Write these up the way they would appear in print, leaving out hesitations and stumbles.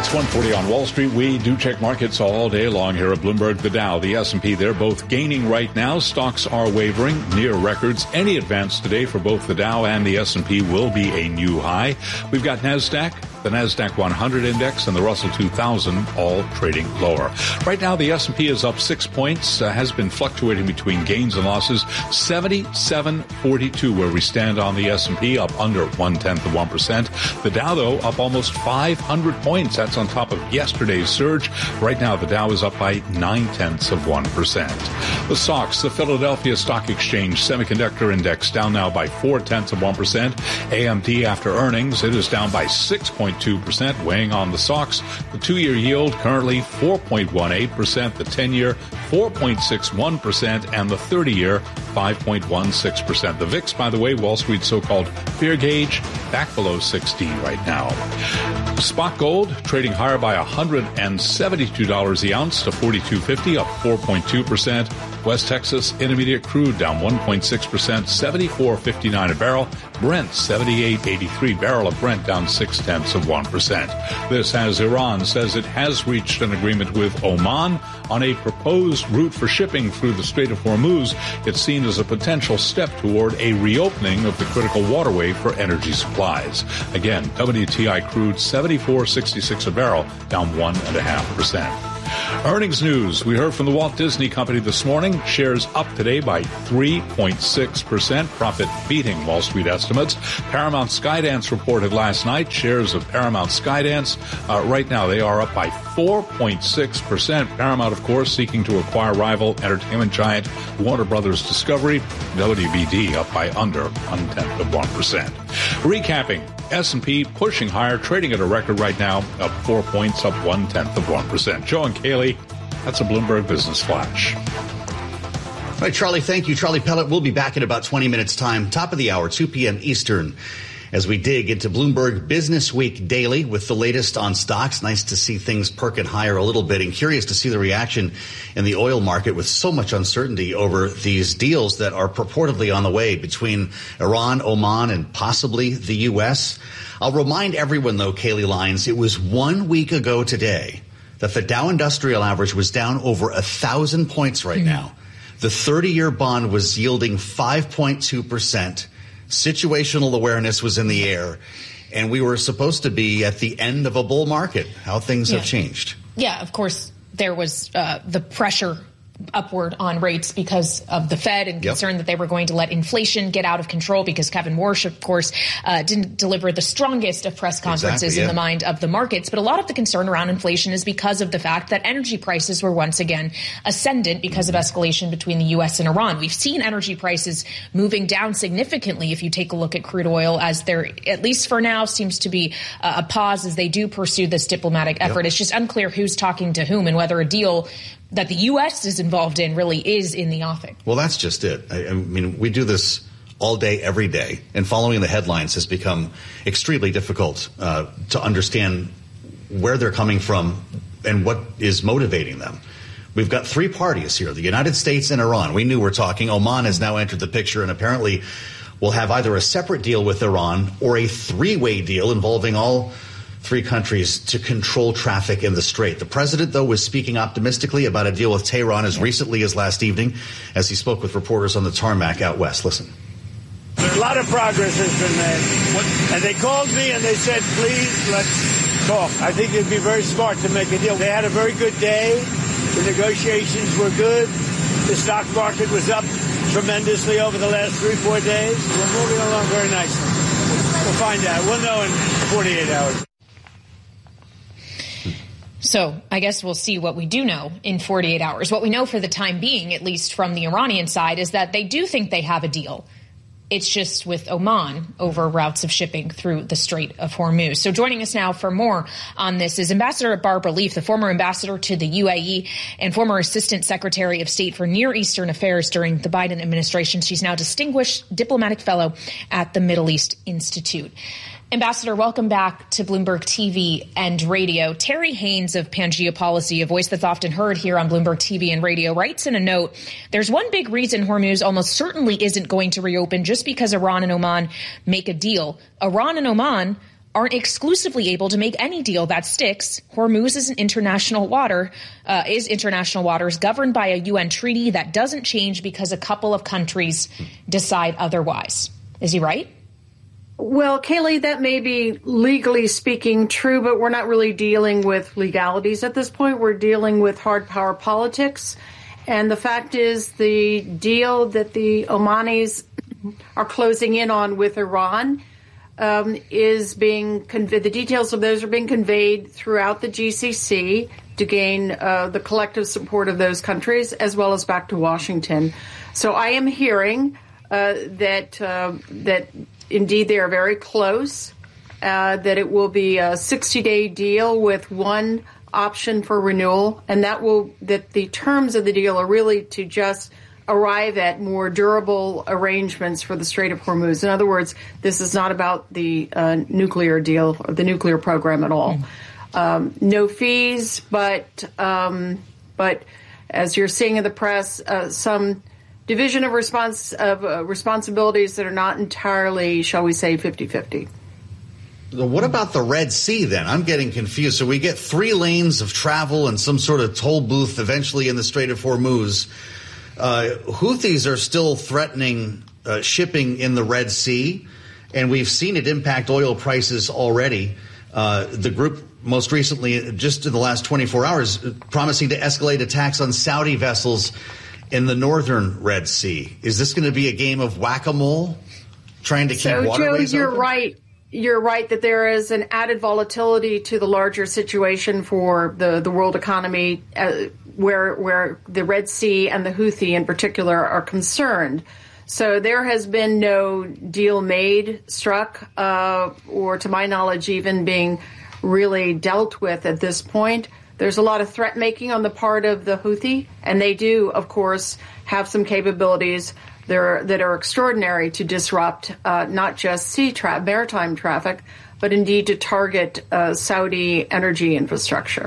It's 1:40 on Wall Street. We do check markets all day long here at Bloomberg. The Dow, the S&P, they're both gaining right now. Stocks are wavering near records. Any advance today for both the Dow and the S&P will be a new high. We've got NASDAQ, the NASDAQ 100 index, and the Russell 2000 all trading lower. Right now, the S&P is up 6 points, has been fluctuating between gains and losses. 77.42 where we stand on the S&P, up under 0.1%. The Dow, though, up almost 500 points. That's on top of yesterday's surge. Right now, the Dow is up by 0.9%. The SOX, the Philadelphia Stock Exchange Semiconductor Index, down now by 0.4%. AMD, after earnings, it is down by 6.2%, weighing on the SOX. The 2-year yield currently 4.18%, the 10-year 4.61%, and the 30-year 5.16%. The VIX, by the way, Wall Street's so-called fear gauge, back below 60 right now. Spot gold trading higher by $172 the ounce to $42.50, up 4.2%. West Texas Intermediate crude down 1.6%, $74.59 a barrel. Brent, $78.83 barrel of Brent, down 0.6%. This as Iran says it has reached an agreement with Oman on a proposed route for shipping through the Strait of Hormuz. It's seen as a potential step toward a reopening of the critical waterway for energy supplies. Again, WTI crude, $74.66 a barrel, down 1.5%. Earnings news. We heard from the Walt Disney Company this morning. Shares up today by 3.6%. Profit beating Wall Street estimates. Paramount Skydance reported last night. Shares of Paramount Skydance, right now they are up by 4.6%. Paramount, of course, seeking to acquire rival entertainment giant Warner Brothers Discovery. WBD up by under 0.1%. Recapping. S&P pushing higher, trading at a record right now, up 4 points, up 0.1%. Joe and Kaylee, that's a Bloomberg Business Flash. All right, Charlie, thank you. Charlie Pellet will be back in about 20 minutes' time, top of the hour, 2 p.m. Eastern, as we dig into Bloomberg Business Week Daily with the latest on stocks. Nice to see things perking higher a little bit, and curious to see the reaction in the oil market with so much uncertainty over these deals that are purportedly on the way between Iran, Oman, and possibly the U.S. I'll remind everyone, though, Kaylee Lyons, it was 1 week ago today that the Dow Industrial Average was down over 1,000 points right now. The 30-year bond was yielding 5.2%. Situational awareness was in the air, and we were supposed to be at the end of a bull market. How things have changed. Yeah, of course, there was the pressure upward on rates because of the Fed and concern that they were going to let inflation get out of control, because Kevin Warsh, of course, didn't deliver the strongest of press conferences in the mind of the markets. But a lot of the concern around inflation is because of the fact that energy prices were once again ascendant because of escalation between the U.S. and Iran. We've seen energy prices moving down significantly if you take a look at crude oil, as there, at least for now, seems to be a pause as they do pursue this diplomatic effort. It's just unclear who's talking to whom and whether a deal that the U.S. is involved in really is in the offing. Well, that's just it. I mean, we do this all day, every day, and following the headlines has become extremely difficult to understand where they're coming from and what is motivating them. We've got three parties here, the United States and Iran. We knew we're talking. Oman has now entered the picture and apparently will have either a separate deal with Iran or a three-way deal involving all three countries to control traffic in the Strait. The president, though, was speaking optimistically about a deal with Tehran as recently as last evening as he spoke with reporters on the tarmac out west. Listen. A lot of progress has been made. And they called me and they said, please, let's talk. I think it'd be very smart to make a deal. They had a very good day. The negotiations were good. The stock market was up tremendously over the last 3-4 days. We're moving along very nicely. We'll find out. We'll know in 48 hours. So I guess we'll see what we do know in 48 hours. What we know for the time being, at least from the Iranian side, is that they do think they have a deal. It's just with Oman over routes of shipping through the Strait of Hormuz. So joining us now for more on this is Ambassador Barbara Leaf, the former ambassador to the UAE and former Assistant Secretary of State for Near Eastern Affairs during the Biden administration. She's now Distinguished Diplomatic Fellow at the Middle East Institute. Ambassador, welcome back to Bloomberg TV and Radio. Terry Haynes of Pangea Policy, a voice that's often heard here on Bloomberg TV and Radio, writes in a note, there's one big reason Hormuz almost certainly isn't going to reopen just because Iran and Oman make a deal. Iran and Oman aren't exclusively able to make any deal that sticks. Hormuz is international waters governed by a UN treaty that doesn't change because a couple of countries decide otherwise. Is he right? Well, Kayleigh, that may be legally speaking true, but we're not really dealing with legalities at this point. We're dealing with hard power politics. And the fact is the deal that the Omanis are closing in on with Iran is being conveyed. The details of those are being conveyed throughout the GCC to gain the collective support of those countries, as well as back to Washington. So I am hearing that indeed they are very close, that it will be a 60-day deal with one option for renewal, and that the terms of the deal are really to just arrive at more durable arrangements for the Strait of Hormuz. In other words, this is not about the nuclear deal or the nuclear program at all. No fees, but as you're seeing in the press, some division of responsibilities that are not entirely, shall we say, 50-50. What about the Red Sea, then? I'm getting confused. So we get 3 lanes of travel and some sort of toll booth eventually in the Strait of Hormuz. Houthis are still threatening shipping in the Red Sea, and we've seen it impact oil prices already. The group most recently, just in the last 24 hours, promising to escalate attacks on Saudi vessels in the northern Red Sea. Is this going to be a game of whack-a-mole, trying to keep waterways Joe, you're open? right. You're right that there is an added volatility to the larger situation for the world economy, where the Red Sea and the Houthi in particular are concerned. So there has been no deal struck, or to my knowledge, even being really dealt with at this point. There's a lot of threat making on the part of the Houthi, and they do, of course, have some capabilities that are extraordinary to disrupt not just maritime traffic, but indeed to target Saudi energy infrastructure.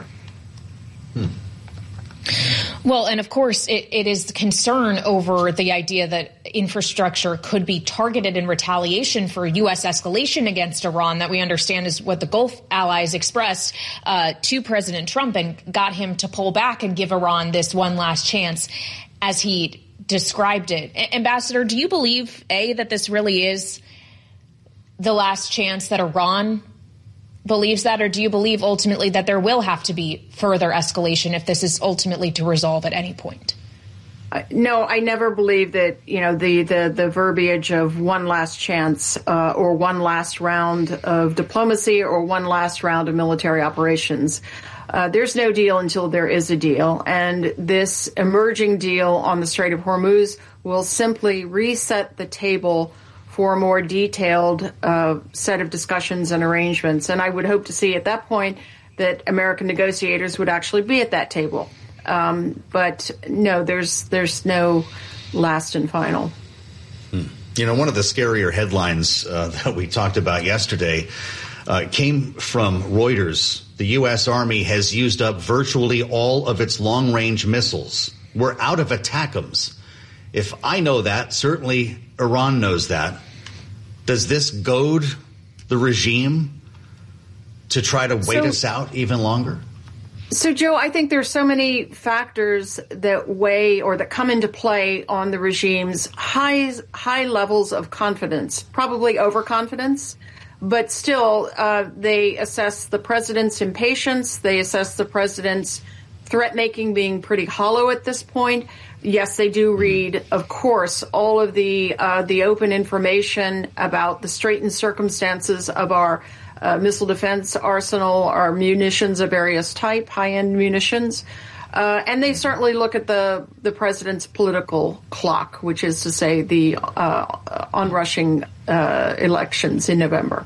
Well, and of course, it is the concern over the idea that infrastructure could be targeted in retaliation for U.S. escalation against Iran that we understand is what the Gulf allies expressed to President Trump and got him to pull back and give Iran this one last chance, as he described it. Ambassador, do you believe, A, that this really is the last chance, that Iran believes that, or do you believe ultimately that there will have to be further escalation if this is ultimately to resolve at any point? No, I never believe that, the verbiage of one last chance or one last round of diplomacy or one last round of military operations. There's no deal until there is a deal. And this emerging deal on the Strait of Hormuz will simply reset the table for a more detailed set of discussions and arrangements. And I would hope to see at that point that American negotiators would actually be at that table. But no, there's no last and final. One of the scarier headlines that we talked about yesterday came from Reuters. The U.S. Army has used up virtually all of its long-range missiles. We're out of ATACMS. If I know that, certainly Iran knows that. Does this goad the regime to try to wait us out even longer? So, Joe, I think there's so many factors that weigh or that come into play on the regime's high levels of confidence, probably overconfidence. But still, they assess the president's impatience. They assess the president's threat-making being pretty hollow at this point. Yes, they do read, of course, all of the open information about the straitened circumstances of our missile defense arsenal, our munitions of various type, high-end munitions. And they certainly look at the president's political clock, which is to say the onrushing elections in November.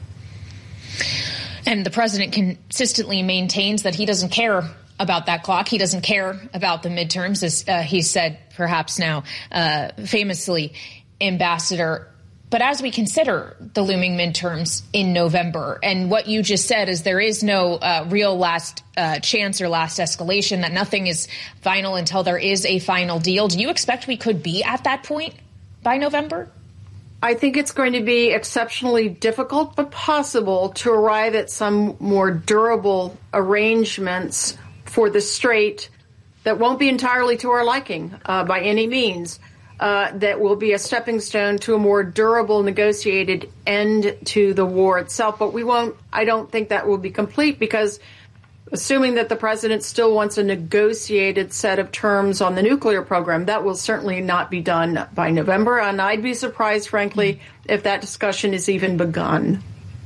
And the president consistently maintains that he doesn't care about that clock. He doesn't care about the midterms, as he said perhaps now famously, Ambassador. But as we consider the looming midterms in November, and what you just said is there is no real last chance or last escalation, that nothing is final until there is a final deal. Do you expect we could be at that point by November? I think it's going to be exceptionally difficult, but possible, to arrive at some more durable arrangements for the Strait that won't be entirely to our liking by any means, that will be a stepping stone to a more durable negotiated end to the war itself. But I don't think that will be complete, because assuming that the president still wants a negotiated set of terms on the nuclear program, that will certainly not be done by November. And I'd be surprised, frankly, if that discussion is even begun.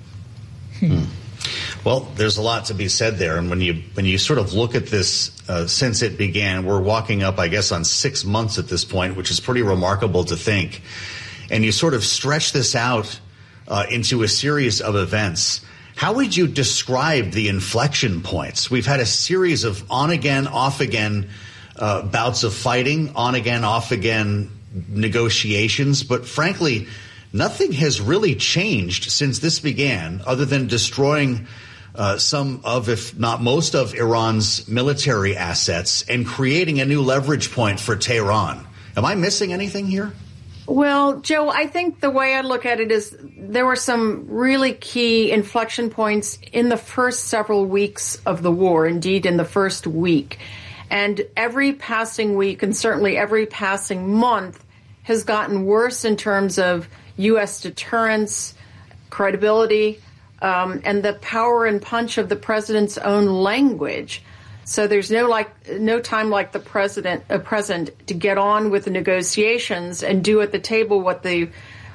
Well, there's a lot to be said there. And when you sort of look at this since it began, we're walking up, I guess, on 6 months at this point, which is pretty remarkable to think. And you sort of stretch this out into a series of events. How would you describe the inflection points? We've had a series of on-again, off-again bouts of fighting, on-again, off-again negotiations. But frankly, nothing has really changed since this began, other than destroying some of, if not most of, Iran's military assets and creating a new leverage point for Tehran. Am I missing anything here? Well, Joe, I think the way I look at it is there were some really key inflection points in the first several weeks of the war, indeed in the first week. And every passing week, and certainly every passing month, has gotten worse in terms of U.S. deterrence, credibility, and the power and punch of the president's own language. So there's no time like the present to get on with the negotiations and do at the table what the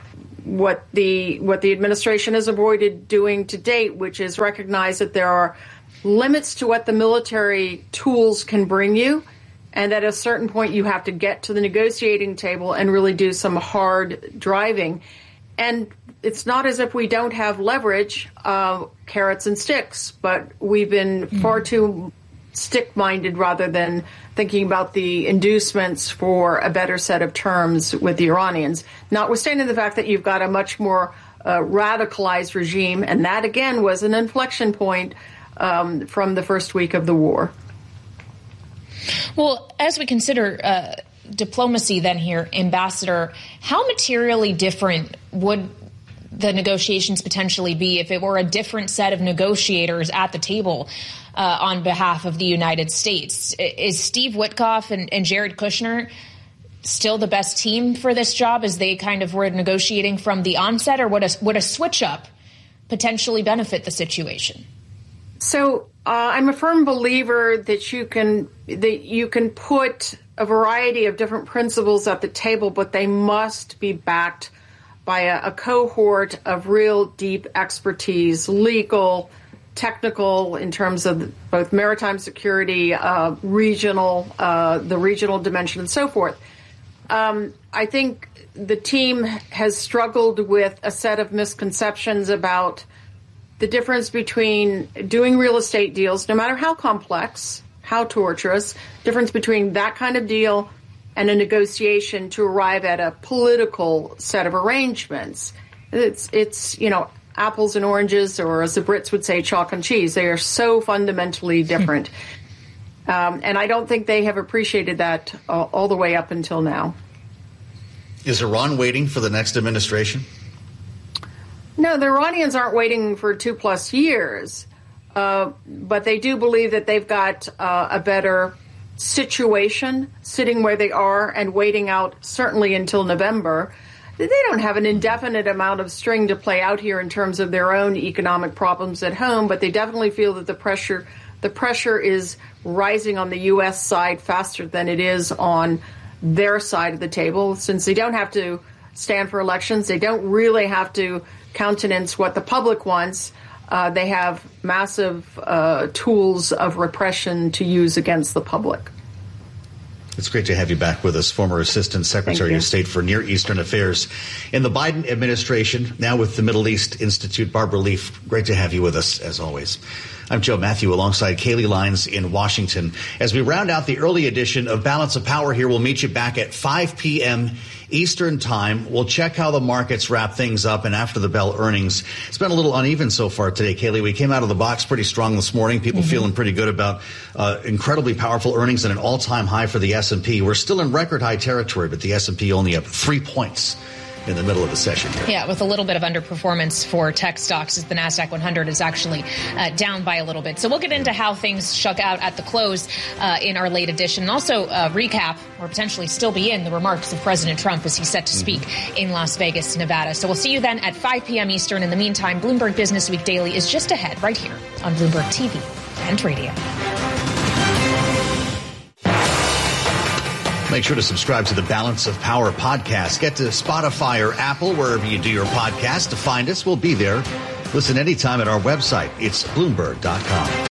administration has avoided doing to date, which is recognize that there are limits to what the military tools can bring you, and at a certain point you have to get to the negotiating table and really do some hard driving. And it's not as if we don't have leverage, carrots and sticks, but we've been far too stick-minded rather than thinking about the inducements for a better set of terms with the Iranians, notwithstanding the fact that you've got a much more radicalized regime, and that, again, was an inflection point from the first week of the war. Well, as we consider diplomacy then here, Ambassador, how materially different would the negotiations potentially be if it were a different set of negotiators at the table on behalf of the United States? Is Steve Witkoff and Jared Kushner still the best team for this job as they kind of were negotiating from the onset, or would a switch up potentially benefit the situation? So I'm a firm believer that you can put a variety of different principles at the table, but they must be backed by a cohort of real deep expertise, legal, technical, in terms of both maritime security, the regional dimension, and so forth. I think the team has struggled with a set of misconceptions about the difference between doing real estate deals, no matter how complex, how torturous, difference between that kind of deal and a negotiation to arrive at a political set of arrangements. It's apples and oranges, or as the Brits would say, chalk and cheese. They are so fundamentally different. And I don't think they have appreciated that all the way up until now. Is Iran waiting for the next administration? No, the Iranians aren't waiting for 2+ years, but they do believe that they've got a better situation sitting where they are and waiting out certainly until November. They don't have an indefinite amount of string to play out here in terms of their own economic problems at home, but they definitely feel that the pressure is rising on the U.S. side faster than it is on their side of the table. Since they don't have to stand for elections, they don't really have to countenance what the public wants. They have massive tools of repression to use against the public. It's great to have you back with us, former Assistant Secretary of State for Near Eastern Affairs in the Biden administration, now with the Middle East Institute. Barbara Leaf, great to have you with us, as always. I'm Joe Matthew, alongside Kaylee Lines in Washington. As we round out the early edition of Balance of Power here, we'll meet you back at 5 p.m. Eastern Time. We'll check how the markets wrap things up, and after the bell earnings. It's been a little uneven so far today, Kaylee. We came out of the box pretty strong this morning. People feeling pretty good about incredibly powerful earnings and an all-time high for the S&P. We're still in record high territory, but the S&P only up 3 points in the middle of the session here. Yeah, with a little bit of underperformance for tech stocks as the NASDAQ 100 is actually down by a little bit. So we'll get into how things shook out at the close in our late edition. And also recap, or potentially still be in, the remarks of President Trump as he's set to speak in Las Vegas, Nevada. So we'll see you then at 5 p.m. Eastern. In the meantime, Bloomberg Business Week Daily is just ahead right here on Bloomberg TV and radio. Make sure to subscribe to the Balance of Power podcast. Get to Spotify or Apple, wherever you do your podcast, to find us. We'll be there. Listen anytime at our website. It's Bloomberg.com.